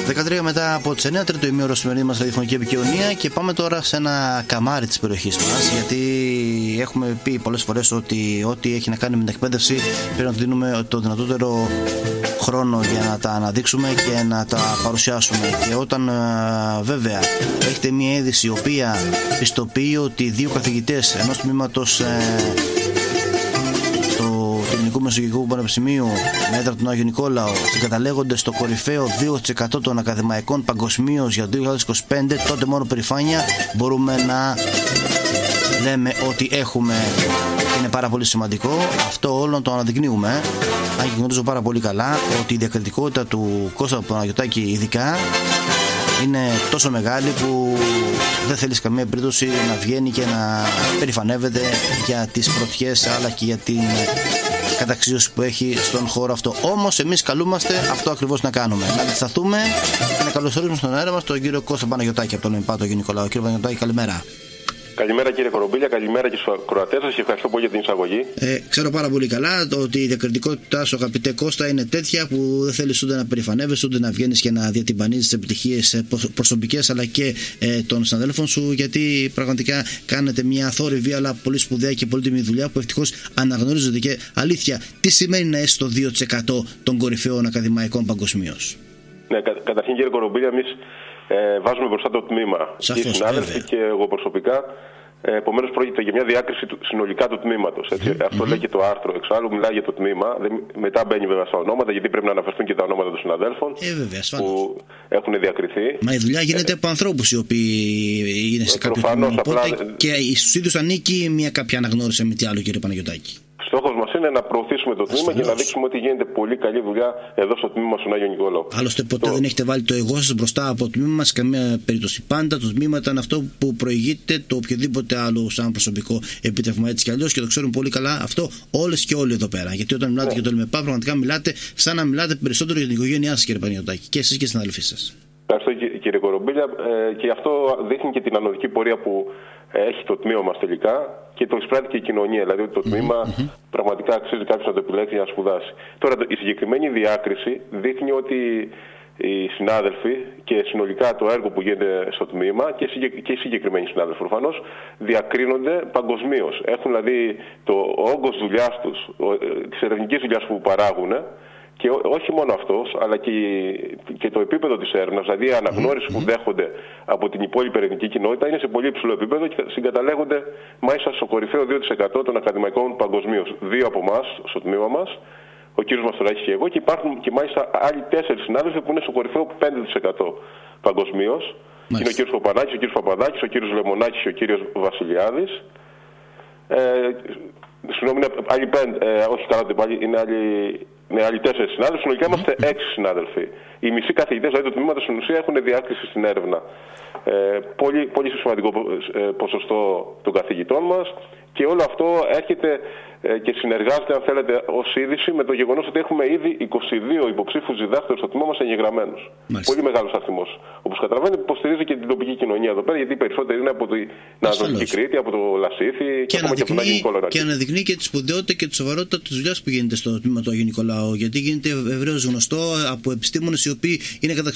13 μετά από τις 9, τρίτο ημίωρο σημερινή μας ραδιοφωνική επικοινωνία, και πάμε τώρα σε ένα καμάρι της περιοχής μας, γιατί έχουμε πει πολλές φορές ότι ό,τι έχει να κάνει με την εκπαίδευση πρέπει να του δίνουμε το δυνατότερο χρόνο για να τα αναδείξουμε και να τα παρουσιάσουμε. Και όταν βέβαια έχετε μια είδηση η οποία πιστοποιεί ότι δύο καθηγητές ενός τμήματος Ελληνικού Μεσογειακού Πανεπιστημίου μέτρα του Άγιο Νικόλαο συγκαταλέγονται στο κορυφαίο 2% των ακαδημαϊκών παγκοσμίως για το 2025, τότε μόνο περηφάνεια μπορούμε να λέμε ότι έχουμε. Είναι πάρα πολύ σημαντικό. Αυτό όλο το αναδεικνύουμε. Αν και γνωρίζω πάρα πολύ καλά ότι η διακριτικότητα του Κώστα Παναγιωτάκη ειδικά είναι τόσο μεγάλη που δεν θέλεις καμία περίπτωση να βγαίνει και να περηφανεύεται για τις πρωτιές αλλά και για την καταξίωση που έχει στον χώρο αυτό. Όμως εμείς καλούμαστε αυτό ακριβώς να κάνουμε. Να αντισταθούμε και να καλωσορίσουμε στον αέρα μας τον κύριο Κώστα Παναγιωτάκη από τον ΕΜΠΑ, τον Άγιο Νικόλαο. Κύριε Παναγιωτάκη, καλημέρα. Καλημέρα κύριε Κορομπίλια, καλημέρα και στους ακροατές σας και ευχαριστώ πολύ για την εισαγωγή. Ξέρω πάρα πολύ καλά ότι η διακριτικότητά σου, αγαπητέ Κώστα, είναι τέτοια που δεν θέλεις ούτε να περηφανεύεσαι ούτε να βγαίνεις και να διατυμπανίζεις τις επιτυχίες προσωπικές αλλά και των συναδέλφων σου, γιατί πραγματικά κάνετε μια αθόρυβη αλλά πολύ σπουδαία και πολύτιμη δουλειά που ευτυχώς αναγνωρίζεται. Και αλήθεια, τι σημαίνει να είσαι στο 2% των κορυφαίων ακαδημαϊκών παγκοσμίως? Ναι, καταρχήν κύριε Κορομπίλια, εμείς βάζουμε μπροστά το τμήμα. Σαφώς, οι συνάδελφοι βέβαια. Και εγώ προσωπικά. Επομένως πρόκειται για μια διάκριση συνολικά του τμήματος. Αυτό λέει και το άρθρο. Εξάλλου μιλάει για το τμήμα. Μετά μπαίνει βέβαια στα ονόματα, γιατί πρέπει να αναφερθούν και τα ονόματα των συναδέλφων βέβαια, που έχουν διακριθεί. Μα η δουλειά γίνεται από ανθρώπους οι οποίοι είναι σε κάποιο τμήμα. Οπότε και στους ίδιους ανήκει μια κάποια αναγνώριση με τι άλλο, κύριε Παναγιωτάκη. Στόχος μας είναι να προωθήσουμε το τμήμα και να δείξουμε ότι γίνεται πολύ καλή δουλειά εδώ στο τμήμα στον Άγιο Νικόλαο. Άλλωστε, ποτέ δεν έχετε βάλει το εγώ σας μπροστά από το τμήμα μας, καμία περίπτωση. Πάντα το τμήμα ήταν αυτό που προηγείται το οποιοδήποτε άλλο σαν προσωπικό επίτευγμα, έτσι κι αλλιώς, και το ξέρουν πολύ καλά αυτό όλες και όλοι εδώ πέρα. Γιατί όταν μιλάτε για το ΕΜΠΑ, πραγματικά μιλάτε σαν να μιλάτε περισσότερο για την οικογένειά σας, κύριε Παναγιωτάκη, και εσείς και οι συναδελφοί σας. Ευχαριστώ κύριε Κορομπίλια, και αυτό δείχνει και την ανωδική πορεία που έχει το τμήμα μας τελικά και το εισπράττει και η κοινωνία. Δηλαδή ότι το τμήμα πραγματικά αξίζει κάποιος να το επιλέξει για να σπουδάσει. Τώρα η συγκεκριμένη διάκριση δείχνει ότι οι συνάδελφοι και συνολικά το έργο που γίνεται στο τμήμα και οι συγκεκριμένοι συνάδελφοι προφανώς διακρίνονται παγκοσμίως. Έχουν δηλαδή το όγκος δουλειάς τους, της ερευνητικής δουλειάς που παράγουν. Και όχι μόνο αυτός, αλλά και το επίπεδο της έρευνας, δηλαδή η αναγνώριση που δέχονται από την υπόλοιπη ερευνητική κοινότητα είναι σε πολύ υψηλό επίπεδο και συγκαταλέγονται μάλιστα στο κορυφαίο 2% των ακαδημαϊκών παγκοσμίως. Δύο από εμάς, στο τμήμα μας, ο κύριος Μαστοράκης και εγώ, και υπάρχουν και μάλιστα άλλοι 4 συνάδελφοι που είναι στο κορυφαίο 5% παγκοσμίως. Είναι ο κύριος Κοπανάκης, ο κύριος Παπαδάκης, ο κύριος Λεμονάκης και ο κύριος Βασιλιάδης. Συγγνώμη, είναι άλλοι 5, όχι καλά, είναι άλλοι 4 συνάδελφοι. Συνολικά είμαστε 6 συνάδελφοι. Οι μισοί καθηγητές, δηλαδή το τμήμα στην ουσία, έχουν διάκριση στην έρευνα. Πολύ σημαντικό ποσοστό των καθηγητών μας, και όλο αυτό έρχεται και συνεργάζεται, αν θέλετε, ως είδηση με το γεγονός ότι έχουμε ήδη 22 υποψήφιους διδάκτορες στο τμήμα μας εγγεγραμμένους. Πολύ μεγάλος αριθμός. Όπως καταλαβαίνετε, υποστηρίζει και την τοπική κοινωνία εδώ πέρα, γιατί οι περισσότεροι είναι από την Ανατολική Κρήτη, από το Λασίθι και ακόμα και από τον Άγιο Νικόλαο. Και αναδεικνύει και τη σπουδαιότητα και τη σοβαρότητα της δουλειάς που γίνεται στο τμήμα του Αγίου Νικολάου. Γιατί γίνεται ευρέως γνωστό από επιστήμονες οι οποίοι είναι κατά